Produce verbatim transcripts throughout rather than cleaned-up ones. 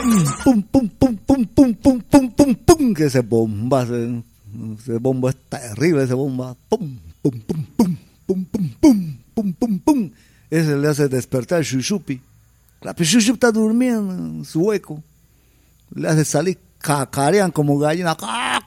pum, pum, pum, pum, pum, pum, pum, pum, pum, que ese bomba, ese, ese bomba es terrible, ese bomba, pum, pum, pum, pum, pum, pum, pum, pum, pum, pum, ese le hace despertar Shushupi. La Shushupi está durmiendo en su hueco, le hace salir, cacarean como gallina,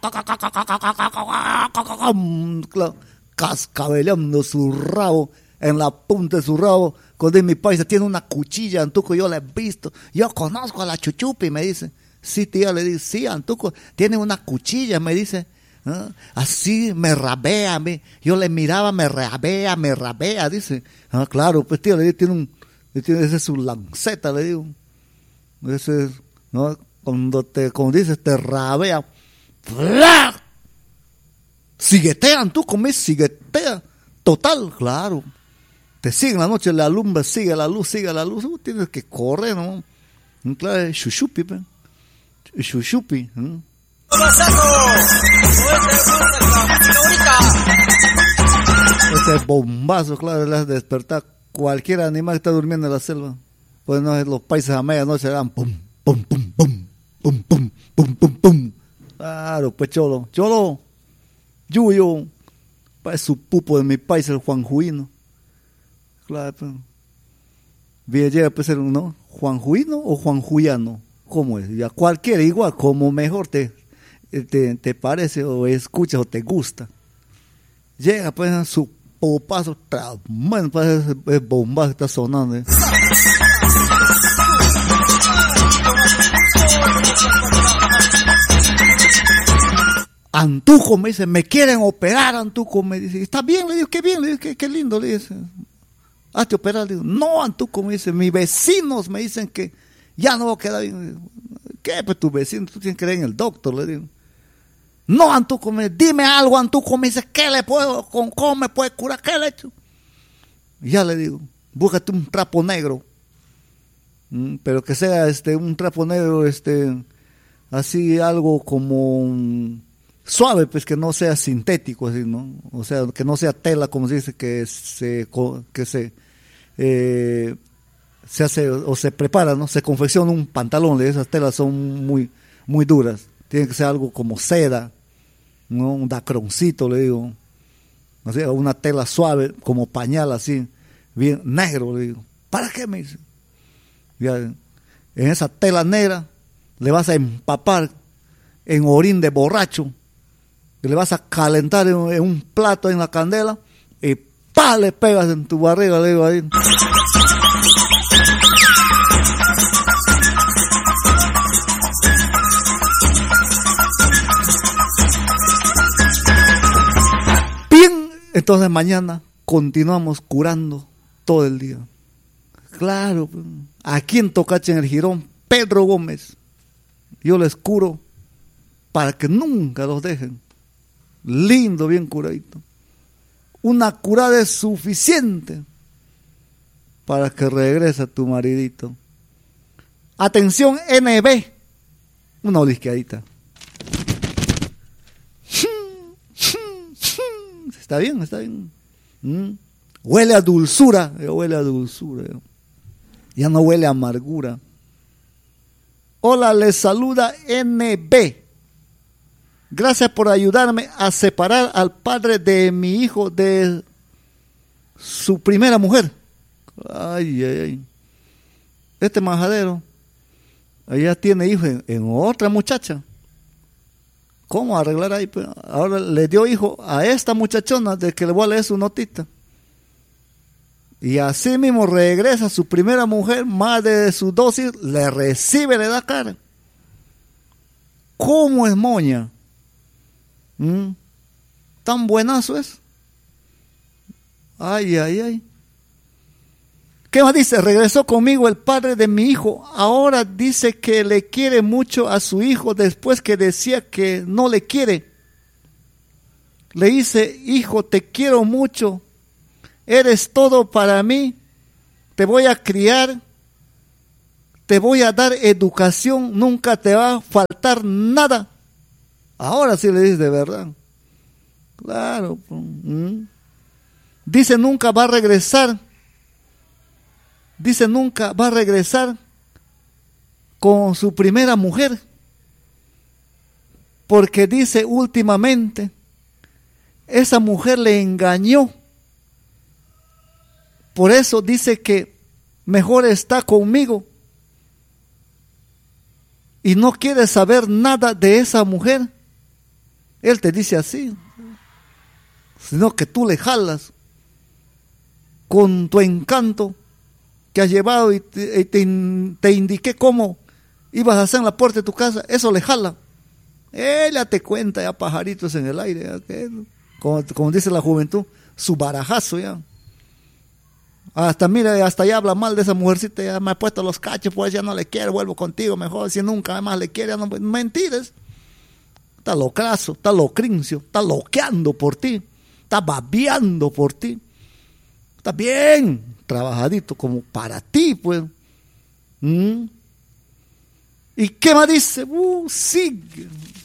cascabeleando su rabo, en la punta de su rabo. Cuando mi paisa tiene una cuchilla, Antuco, yo la he visto, yo conozco a la Chuchupi, me dice. Sí, tía, le digo, sí, Antuco, tiene una cuchilla, me dice. ¿Ah? Así me rabea, me, yo le miraba, me rabea, me rabea, dice. Ah, claro, pues tío, le digo, tiene un, tiene, ese es su lanceta, le digo. Ese es, ¿no? Cuando te, como dices, te rabea. ¡Fla! Siguetea, Antuco, me siguetea. Total, claro. Te sigue en la noche, la alumbra, sigue la luz, sigue la luz, uh, tienes que correr, ¿no? Claro, Shushupi, pe. Shushupi, ¿no? Ese bombazo, claro, le hace despertar cualquier animal que está durmiendo en la selva. Pues no, los países a medianoche dan pum, pum, pum, pum, pum, pum, pum, pum, pum. Claro, pues cholo, cholo, yuyo, para su pupo de mi país, el Juan Juino. Claro, pues. Bien, llega a ser, ¿no? ¿Juan Juino o Juan Juliano? ¿Cómo es? Ya cualquiera, igual, como mejor te, te, te parece o escuchas o te gusta. Llega, pues, su popazo, man, parece el bombazo que está sonando. ¿Eh? Antuco me dice, me quieren operar, Antuco me dice, está bien, le digo, qué bien, le digo, qué, qué lindo, le dice. Hazte operar, le digo, no, Antuco me dice, mis vecinos me dicen que ya no va a quedar bien. ¿Qué? Pues tus vecinos, tú tienes que creer en el doctor, le digo. No, Antuco me dice, dime algo, Antuco me dice, ¿qué le puedo, con cómo me puede curar, qué le he hecho? Y ya le digo, búscate un trapo negro, ¿Mm? pero que sea este un trapo negro, este, así algo como um, suave, pues que no sea sintético, así, ¿no? O sea, que no sea tela, como se dice, que se, que se, eh, se hace o se prepara, ¿no? Se confecciona un pantalón, esas telas son muy, muy duras. Tiene que ser algo como seda, ¿no? Un dacroncito, le digo. O sea, una tela suave, como pañal, así, bien negro, le digo. ¿Para qué? Me dice. Ya, en esa tela negra le vas a empapar en orín de borracho, le vas a calentar en, en un plato en la candela y ¡pa! Le pegas en tu barriga, le digo ahí. Bien, entonces mañana continuamos curando todo el día. Claro, aquí en Tocache, en el Jirón, Pedro Gómez, yo les curo para que nunca los dejen. Lindo, bien curadito. Una curada es suficiente para que regrese tu maridito. Atención, N B. Una olisqueadita. Está bien, está bien. ¿Mm? Huele a dulzura, huele a dulzura. Ya no huele a amargura. Hola, les saluda N B. Gracias por ayudarme a separar al padre de mi hijo de su primera mujer. Ay, ay, ay. Este majadero, ella tiene hijo en, en otra muchacha. ¿Cómo arreglar ahí? Ahora le dio hijo a esta muchachona de que le voy a leer su notita. Y así mismo regresa a su primera mujer, madre de sus dos hijos, le recibe, le da cara. ¿Cómo es moña? ¿Mm? ¿Tan buenazo es? Ay, ay, ay. ¿Qué más dice? Regresó conmigo el padre de mi hijo. Ahora dice que le quiere mucho a su hijo después que decía que no le quiere. Le dice, hijo, te quiero mucho. Eres todo para mí. Te voy a criar. Te voy a dar educación. Nunca te va a faltar nada. Ahora sí le dice de verdad. Claro. ¿Mm? Dice nunca va a regresar. Dice nunca va a regresar con su primera mujer, porque dice últimamente, esa mujer le engañó. Por eso dice que mejor está conmigo y no quiere saber nada de esa mujer. Él te dice así, sino que tú le jalas con tu encanto que has llevado y te, te, te indiqué cómo ibas a hacer en la puerta de tu casa, eso le jala. Ella te cuenta ya pajaritos en el aire, ya, que, como, como dice la juventud, su barajazo ya. Hasta mira, hasta ya habla mal de esa mujercita, ya me ha puesto los cachos, pues ya no le quiero, vuelvo contigo mejor, si nunca más le quiere, no, mentiras. Está locrazo, está locrincio, está loqueando por ti, está babeando por ti. Está bien trabajadito como para ti, pues. ¿Mm? ¿Y qué más dice? Uh, sigue.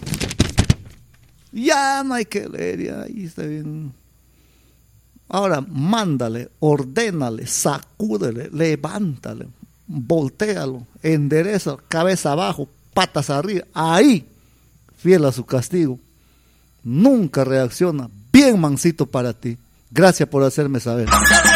Ya no hay que leer, ya ahí está bien. Ahora, mándale, ordénale, sacúdele, levántale, voltéalo, endereza, cabeza abajo, patas arriba. Ahí, fiel a su castigo. Nunca reacciona. Bien mansito para ti. Gracias por hacerme saber.